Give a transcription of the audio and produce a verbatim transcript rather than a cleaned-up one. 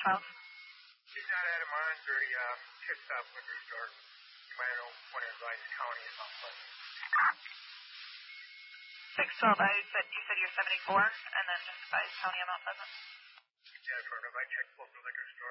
twelve? She's not at Monterey, uh, Pit Stop Liquor Store. You might know one in Rice County is Mount Pleasant. six twelve, I said, you said you're seventy-four, and then just Rice County of Mount Pleasant? Yeah, for the right check local liquor store.